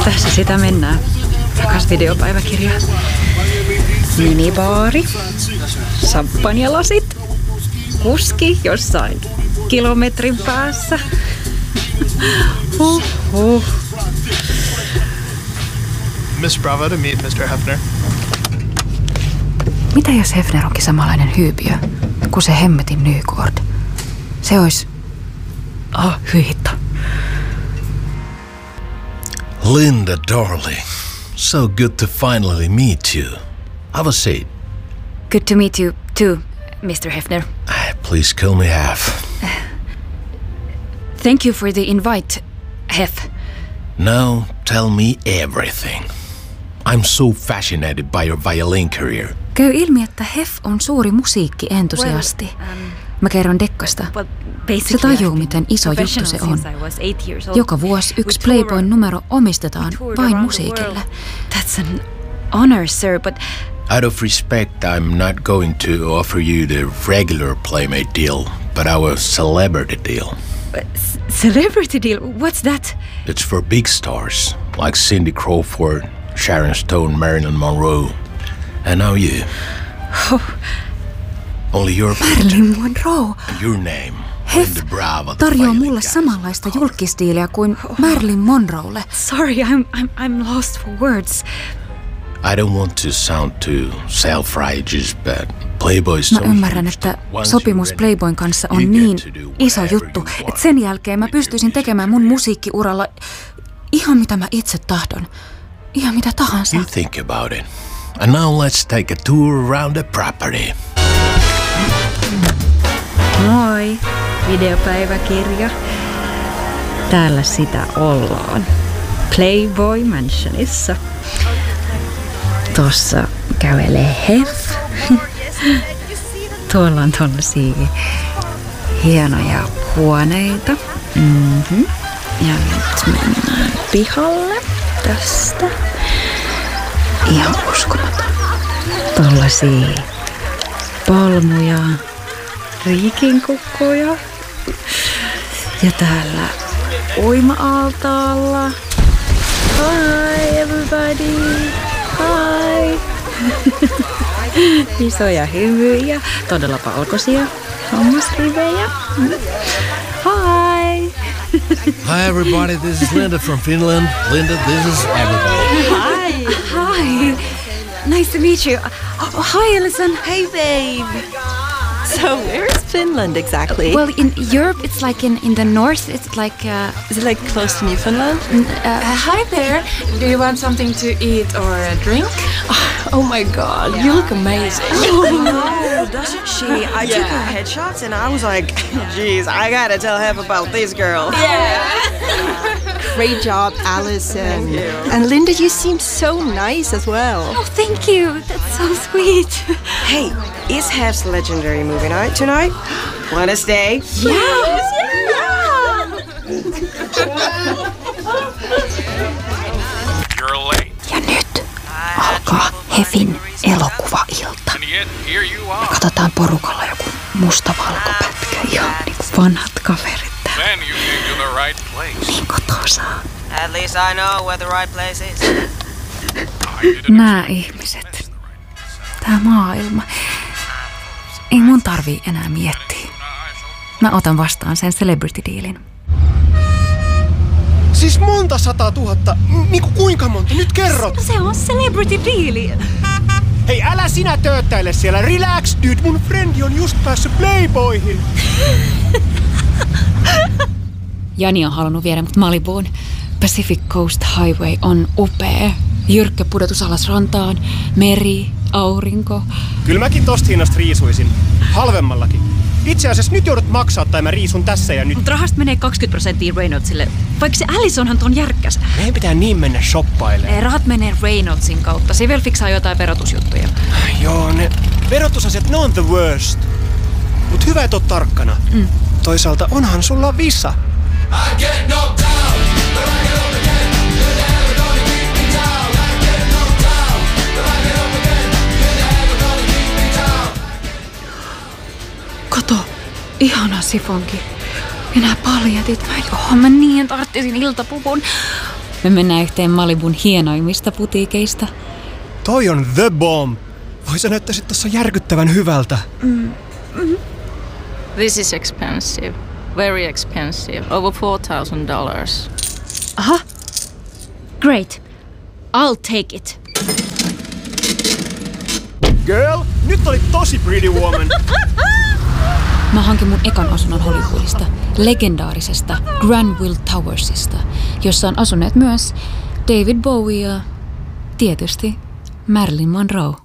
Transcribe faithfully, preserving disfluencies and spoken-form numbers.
Tässä sitä mennään. Takas videopäiväkirjaan. Minibaari. Samppanjalasit. Kuski jossain kilometrin päässä. Huh, huh. Miss Bravo to meet mister Hefner. Mitä jos Hefner onkin samanlainen hyypiö kuin se hemmetin Nykord? Se olisi... Ah, hyi hitto. Linda, darling. So good to finally meet you. Have a seat. Good to meet you too, mister Hefner. Please kill me half. Thank you for the invite, Hef. Now tell me everything. I'm so fascinated by your violin career. Käy ilmi, että Hef on suuri musiikkientusiasti. Mä kerron Dekkasta. Se tajuu, miten iso juttu se on. Joka vuosi yksi Playboyn numero omistetaan vain musiikille. That's an honor, sir, but... Out of respect, I'm not going to offer you the regular Playmate deal, but our celebrity deal. C- celebrity deal? What's that? It's for big stars, like Cindy Crawford, Sharon Stone, Marilyn Monroe, and now you. Oh. Only your Marilyn Monroe. Your name. Hef tarjoaa mulle samanlaista julkkistiiliä kuin Marilyn Monroelle. Sorry, I'm, I'm, I'm lost for words. I don't want to sound too self-righteous, but Playboy's... Mä ymmärrän, että sopimus Playboyn kanssa on niin iso juttu, että sen jälkeen mä pystyisin tekemään mun musiikkiuralla ihan mitä mä itse tahdon. Ihan mitä tahansa. You think about it. And now let's take a tour around the property. Moi, videopäiväkirja. Täällä sitä ollaan. Playboy Mansionissa. Tossa kävelee Hef. Tuolla on tollasia hienoja huoneita. Mm-hmm. Ja nyt mennään pihalle tästä. Ihan uskomaton. Tollasia palmuja, riikinkukkoja. Ja täällä uima-altaalla. Hi everybody! Hi! Isoja hymyjä, todella valkoisia hammasrivejä. Hi! Hi everybody, this is Linda from Finland. Linda, this is everybody. Hi! Hi! Nice to meet you. Oh, hi, Alison. Hey, babe. So where's Finland exactly? Well, in Europe, it's like in, in the north. It's like... Uh, is it like close to Newfoundland? Uh, hi there. Do you want something to eat or a drink? Oh my god, yeah. You look amazing. Oh, doesn't she? I yeah. took her headshots and I was like, geez, I gotta tell Hef about this girl. Yeah. Great job, Alison. Thank you. And Linda, you seem so nice as well. Oh, thank you. That's so sweet. Hey, is Hef's legendary movie night tonight? Wanna stay? Yes! Yeah! You're late. Ja nyt alkaa Hefin elokuvailta. Me katsotaan porukalla joku mustavalkopätkä, ihan niin kuin vanhat kaverit. Then you came to the right place. Niin kotoisaa. At least I know where the right place is. Nää ihmiset. Tää maailma. Ei mun tarvii enää miettiä. Mä otan vastaan sen celebrity-diilin. Siis monta sataa tuhatta? Niinku kuinka monta? Nyt kerrot! Se on celebrity-diili. Hei, älä sinä tööttäile siellä. Relax, dude. Mun friendi on just päässyt Playboyhin. Jani on halunnut viedä mut Malibuun. Pacific Coast Highway on upea. Jyrkkä pudotus alas rantaan, meri, aurinko. Kyllä mäkin tosta hinnasta riisuisin. Halvemmallakin. Itse asiassa nyt joudut maksaa tai mä riisun tässä ja nyt. Mut rahasta menee kaksikymmentä prosenttia Reynoldsille. Vaikka se Alisonhan ton järkkäs. Meidän pitää niin mennä shoppailemaan. Rahat menee Reynoldsin kautta. Se vielä fiksaa jotain verotusjuttuja. Joo, ne verotusasiat, ne on the worst. Mut hyvä, et oot tarkkana. Mm. Toisaalta onhan sulla visa. Kato, ihana sifonki. Ja nää paljatit. Mä, joo, mä niin tarttisin iltapuvun. Me mennään yhteen Malibun hienoimmista putiikeista. Toi on the bomb. Voi sä näyttäisit tossa järkyttävän hyvältä. Mm. Mm-hmm. This is expensive. Very expensive. Over four thousand dollars. Aha. Great. I'll take it. Girl, nyt oli tosi pretty woman. Mä hankin mun ekan asunnon Hollywoodista, legendaarisesta Granville Towersista, jossa on asuneet myös David Bowie ja tietysti Marilyn Monroe.